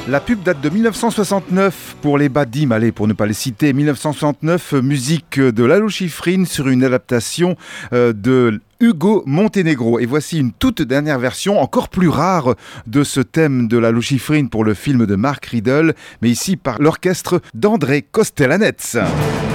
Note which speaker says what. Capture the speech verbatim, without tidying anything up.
Speaker 1: La pub date de dix-neuf cent soixante-neuf pour les Badimes, allez, pour ne pas les citer. dix-neuf cent soixante-neuf, musique de Lalo Schifrin sur une adaptation euh, de Hugo Montenegro. Et voici une toute dernière version, encore plus rare, de ce thème de Lalo Schifrin pour le film de Mark Riddle, mais ici par l'orchestre d'André Kostelanetz.